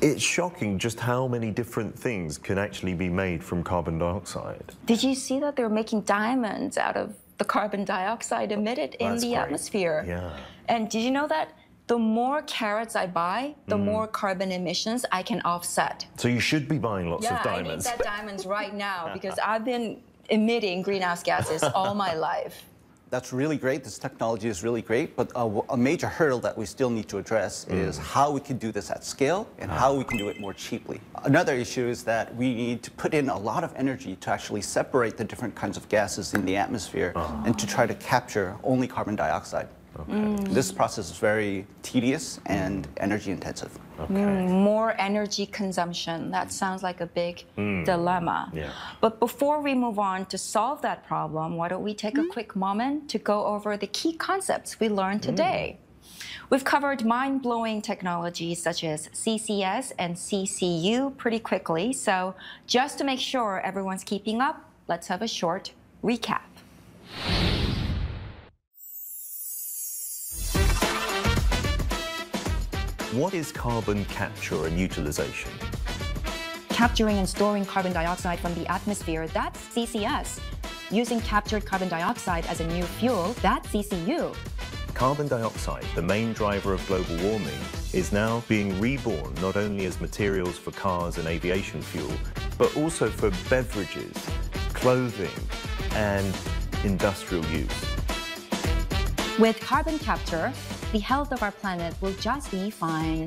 It's shocking just how many different things can actually be made from carbon dioxide. Did you see that they're making diamonds out of the carbon dioxide emitted in the atmosphere? Yeah. And did you know that the more carats I buy, the more carbon emissions I can offset? So you should be buying lots of diamonds. I need that diamonds right now because I've been emitting greenhouse gases all my life. That's really great. This technology is really great, but a major hurdle that we still need to address is how we can do this at scale and how we can do it more cheaply. Another issue is that we need to put in a lot of energy to actually separate the different kinds of gases in the atmosphere and to try to capture only carbon dioxide. This process is very tedious and energy intensive. More energy consumption. That sounds like a big dilemma. Yeah. But before we move on to solve that problem, why don't we take a quick moment to go over the key concepts we learned today. We've covered mind-blowing technologies such as CCS and CCU pretty quickly. So just to make sure everyone's keeping up, let's have a short recap. What is carbon capture and utilization? Capturing and storing carbon dioxide from the atmosphere, that's CCS. Using captured carbon dioxide as a new fuel, that's CCU. Carbon dioxide, the main driver of global warming, is now being reborn not only as materials for cars and aviation fuel, but also for beverages, clothing, and industrial use. With carbon capture, the health of our planet will just be fine.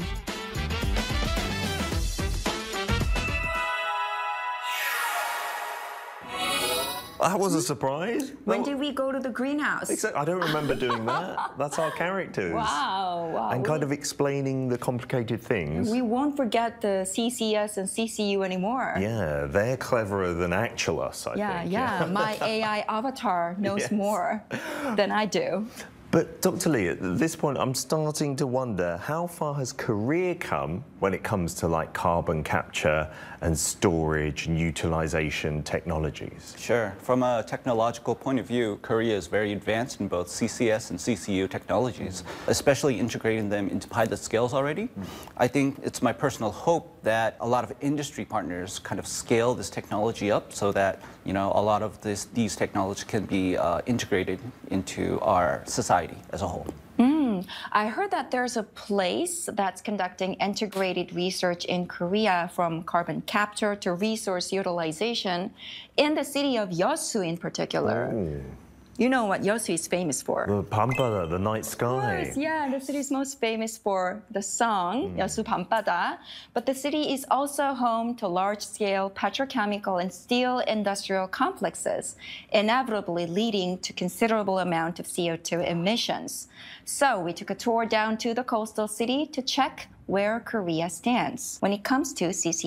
That was a surprise. When did we go to the greenhouse? I don't remember doing that. That's our characters. Wow. And kind of explaining the complicated things. We won't forget the CCS and CCU anymore. Yeah, they're cleverer than actual us, I think. Yeah. My AI avatar knows more than I do. But Dr. Lee, at this point, I'm starting to wonder, how far has Korea come when it comes to like carbon capture and storage and utilization technologies? Sure. From a technological point of view, Korea is very advanced in both CCS and CCU technologies, especially integrating them into pilot scales already. I think it's my personal hope that a lot of industry partners kind of scale this technology up so that, you know, a lot of these technologies can be integrated into our society as a whole. I heard that there's a place that's conducting integrated research in Korea from carbon capture to resource utilization in the city of Yeosu in particular. You know what Yeosu is famous for? The Pampada, the night sky. Of course, yeah, the city is most famous for the song, Yeosu Pampada. But the city is also home to large-scale petrochemical and steel industrial complexes, inevitably leading to considerable amount of CO2 emissions. So we took a tour down to the coastal city to check where Korea stands when it comes to CCS.